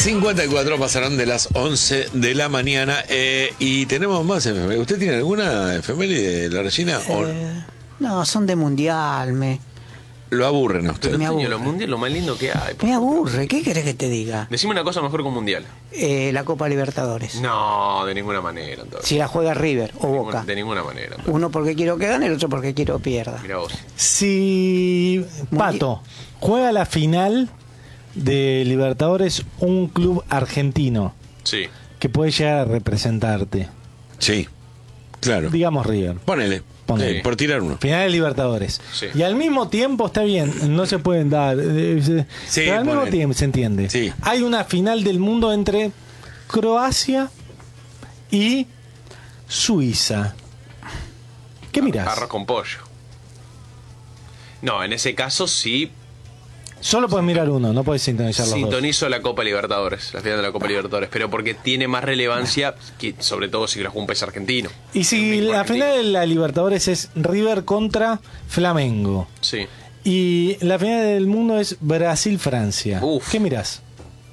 54 pasaron de las 11 de la mañana y tenemos más efemérides. ¿Usted tiene alguna efeméride, la Regina? No, son de mundial, Lo aburren a usted. Pero Me Toño, aburre. lo mundial lo más lindo que hay. me aburre. ¿Qué querés que te diga? Decime una cosa mejor que un mundial. La Copa Libertadores. No, de ninguna manera. Entonces. Si la juega River o Boca. De ninguna manera. Entonces. Uno porque quiero que gane, el otro porque quiero que pierda. Mira vos. Si Pato juega la final de Libertadores un club argentino Sí. que puede llegar a representarte, Sí, claro. digamos River, Ponele. Ponele. Por tirar uno. final de Libertadores, Sí. y al mismo tiempo está bien, no se pueden dar, Sí, pero al mismo ponele. tiempo se entiende. Sí. Hay una final del mundo entre Croacia y Suiza. ¿Qué mirás? Arroz con pollo. No, en ese caso sí Solo puedes mirar uno, no puedes sintonizar los dos. sintonizo la Copa Libertadores, la final de la Copa Libertadores, pero porque tiene más relevancia, que, sobre todo si la juega un país argentino. Y si Un equipo la argentino. final de la Libertadores es River contra Flamengo Sí. y la final del mundo es Brasil-Francia, Uf. ¿qué mirás?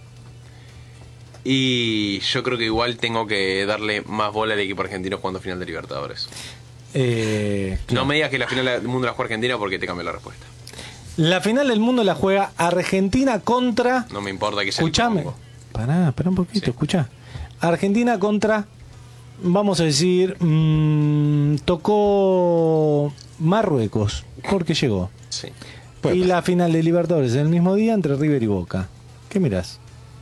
Y yo creo que igual tengo que darle más bola al equipo argentino jugando final de Libertadores. No me digas que la final del mundo la juega Argentina porque te cambio la respuesta. La final del mundo la juega Argentina contra... No me importa que sea el Escuchame. Congo. Pará un poquito, Sí. escuchá. Argentina contra, vamos a decir, tocó Marruecos, porque llegó. Sí. Puede y pasar. la final de Libertadores el mismo día entre River y Boca. ¿Qué mirás?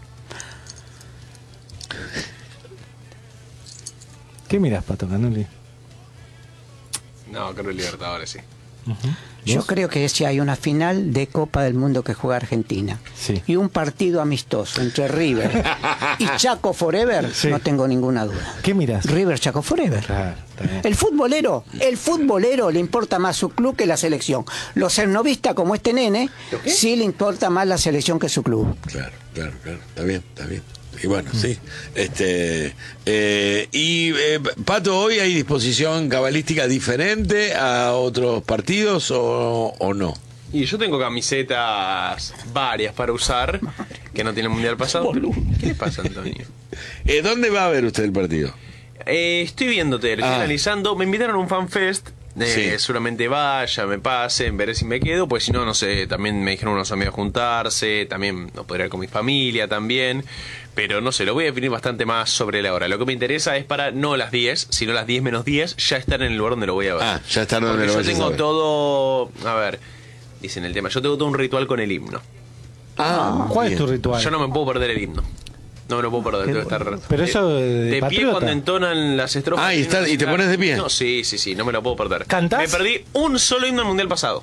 ¿Qué mirás, Pato Canuli? No, creo que Libertadores, sí. Yo creo que si hay una final de Copa del Mundo que juega Argentina Sí. y un partido amistoso entre River y Chaco Forever, Sí. no tengo ninguna duda. ¿Qué mirás? River Chaco Forever. Claro, está bien. El futbolero le importa más su club que la selección. Los cernovistas como este nene, sí le importa más la selección que su club. Claro. Está bien. Y bueno, sí. Pato, ¿hoy hay disposición cabalística diferente a otros partidos o no? Y yo tengo camisetas varias para usar que no tienen mundial pasado. ¿Qué le pasa, Antonio? ¿Dónde va a ver usted el partido? Estoy viéndote, estoy analizando. Me invitaron a un fanfest. Sí. Seguramente vaya, me pasen, veré si me quedo. Pues si no, no sé. También me dijeron unos amigos juntarse. También no podría ir con mi familia también. Pero no sé, lo voy a definir bastante más sobre la hora. Lo que me interesa es para no las 10, sino las 10 menos 10, ya estar en el lugar donde lo voy a ver. Ya estar donde Porque lo yo vayas a tengo ver. todo. A ver, dicen el tema. Yo tengo todo un ritual con el himno. ¿Cuál es tu ritual? Yo no me puedo perder el himno. No me lo puedo perder, tengo que estar Pero eso de pie patriota. cuando entonan las estrofas. Y te pones de pie. No, sí, no me lo puedo perder. ¿Cantás? Me perdí un solo himno del mundial pasado.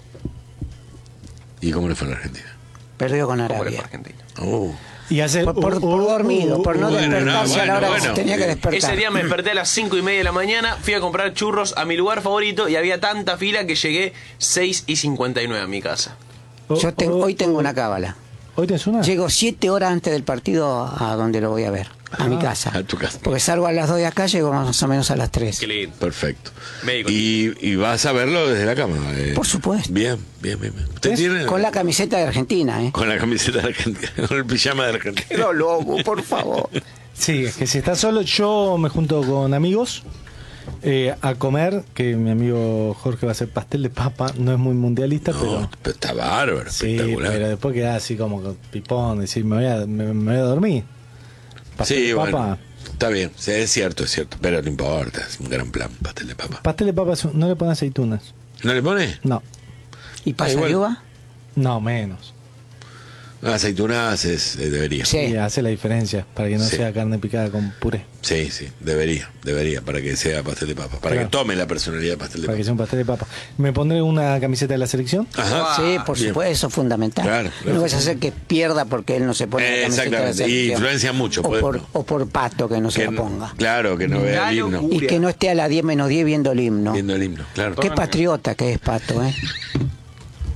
¿Y cómo le fue a la Argentina? Perdió con ¿Cómo le fue a Arabia. Argentina? Y hace Por dormido, por no bueno, despertarse a la hora que bueno. se tenía que despertar. Ese día me desperté a las 5:30 de la mañana, fui a comprar churros a mi lugar favorito y había tanta fila que llegué 6:59 a mi casa. Hoy tengo una cábala. ¿Hoy tenés una? Llego 7 horas antes del partido a donde lo voy a ver, a mi casa. A tu casa. Porque salgo a las 2 de acá, llego más o menos a las 3. Qué lindo. Perfecto. Médico. Y vas a verlo desde la cama. Por supuesto. Bien. ¿Usted tiene? Con la camiseta de Argentina, ¿eh? Con la camiseta de Argentina, con el pijama de Argentina. Pero loco, por favor. Sí, es que si estás solo, yo me junto con amigos a comer, que mi amigo Jorge va a hacer pastel de papa, no es muy mundialista, No, pero está bárbaro, sí, espectacular. pero después queda así como con pipón, decir, me voy a dormir. Pastel Sí, de papa. bueno, está bien, sí, es cierto, pero no importa, es un gran plan, pastel de papa. Pastel de papa no le ponen aceitunas. ¿No le pone? No, ¿Y pasa igual. de uva? no, menos. Aceitunas debería. Sí. Y hace la diferencia para que no Sí. sea carne picada con puré. Sí, debería, para que sea pastel de papa, para Claro. que tome la personalidad de pastel de Para que papa. sea un pastel de papa. ¿Me pondré una camiseta de la selección? Ajá. Sí, por bien. supuesto, eso es fundamental. Claro. No vas a hacer que pierda porque él no se pone la camiseta de la Exactamente, y selección. influencia mucho. O por Pato que no se que la no- ponga. Claro, que no vea el himno. Y que no esté a las 10 menos 10 viendo el himno. Viendo el himno, claro. Qué patriota que es Pato, ¿eh?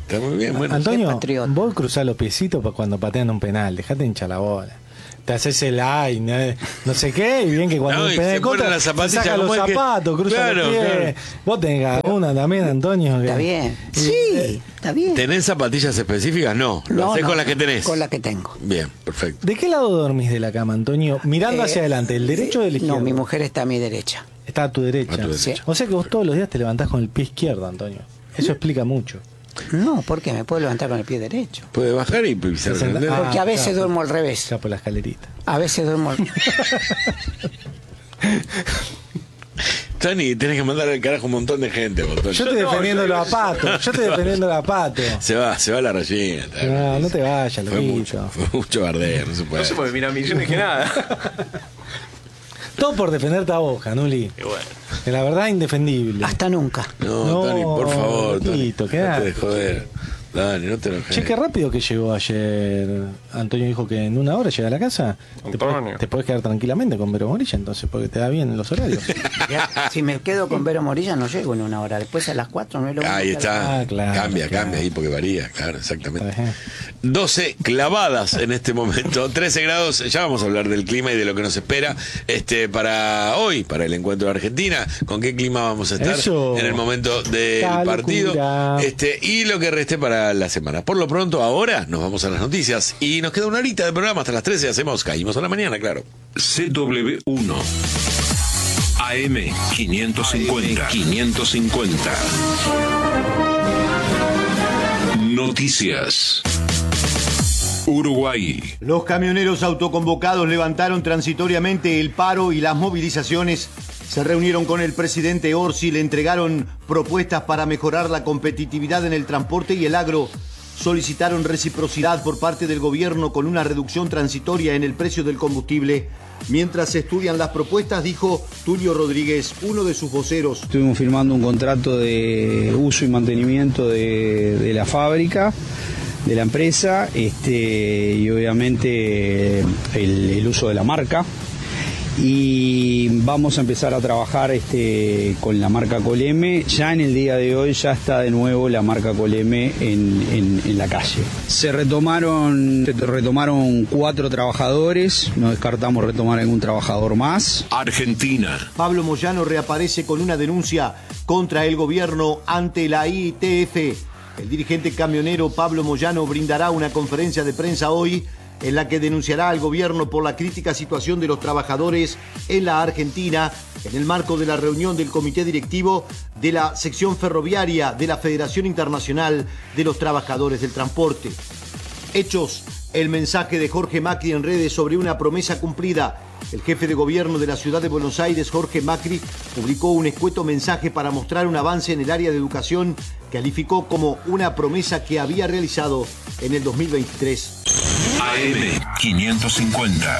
Está muy bien, bueno. Antonio, patriota. vos cruzás los piecitos para cuando patean un penal, dejate hinchar la bola. Te haces el ay, no sé qué, y bien que cuando No, un y penal se de contra, ponen las zapatillas saca los como el que- zapatos, cruza Claro, los pies. claro. Vos tenés una también, Antonio. Está bien. Sí, está bien. ¿Tenés zapatillas específicas? No. Lo No, hacés no, con las que tenés. Con las que tengo. Bien, perfecto. ¿De qué lado dormís de la cama, Antonio? Mirando hacia adelante, ¿el derecho o el izquierdo? No, mi mujer está a mi derecha. Está a tu derecha. A tu derecha. Sí. O sea que vos todos los días te levantás con el pie izquierdo, Antonio. Eso explica mucho. No, porque me puedo levantar con el pie derecho. Puede bajar y pisar Se senta- el dedo. Porque a veces claro. duermo al revés. Ya por la escalerita. A veces duermo al... Tony, tenés que mandar al carajo un montón de gente, vos, Tony. Yo estoy defendiendo los zapatos. Yo estoy defendiendo los zapatos. Se va la rellena. No te vayas, Fue loquito. mucho bardeo, no se puede. No se puede mirar millones que nada. Todo por defenderte a vos, Canuli. Y bueno. Que la verdad es indefendible. Hasta nunca. No, No, Tony, por favor, Tony. loquito, No quedate. te de joder. Dani, no te enojes. Che, qué rápido que llegó ayer. Antonio dijo que en una hora llega a la casa. Antonio. Te podés quedar tranquilamente con Vero Morilla, entonces, porque te da bien los horarios. Ya, si me quedo con Vero Morilla no llego en una hora. Después a las 4 no es lo mismo. Ahí que a las- está. Ah, claro, cambia claro. ahí porque varía, claro, exactamente. Ajá. 12 clavadas en este momento, 13 grados. Ya vamos a hablar del clima y de lo que nos espera para hoy, para el encuentro de Argentina. ¿Con qué clima vamos a estar Eso. en el momento del Está partido? locura. Y lo que reste para la semana. Por lo pronto, ahora nos vamos a las noticias y nos queda una horita de programa hasta las 13. Caímos a la mañana, claro. CW1 AM 550. Noticias. Uruguay. Los camioneros autoconvocados levantaron transitoriamente el paro y las movilizaciones. Se reunieron con el presidente Orsi, le entregaron propuestas para mejorar la competitividad en el transporte y el agro. Solicitaron reciprocidad por parte del gobierno con una reducción transitoria en el precio del combustible. Mientras se estudian las propuestas, dijo Tulio Rodríguez, uno de sus voceros. Estuvimos firmando un contrato de uso y mantenimiento de la fábrica, de la empresa, y obviamente el uso de la marca. Y vamos a empezar a trabajar con la marca Coleme. Ya en el día de hoy ya está de nuevo la marca Coleme en la calle. Se retomaron 4 trabajadores, no descartamos retomar algún trabajador más. Argentina. Pablo Moyano reaparece con una denuncia contra el gobierno ante la ITF. El dirigente camionero Pablo Moyano brindará una conferencia de prensa hoy en la que denunciará al gobierno por la crítica situación de los trabajadores en la Argentina en el marco de la reunión del comité directivo de la sección ferroviaria de la Federación Internacional de los Trabajadores del Transporte. Hechos, el mensaje de Jorge Macri en redes sobre una promesa cumplida. El jefe de gobierno de la ciudad de Buenos Aires, Jorge Macri, publicó un escueto mensaje para mostrar un avance en el área de educación que calificó como una promesa que había realizado en el 2023. AM 550.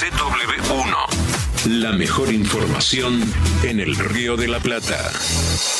CW1. La mejor información en el Río de la Plata.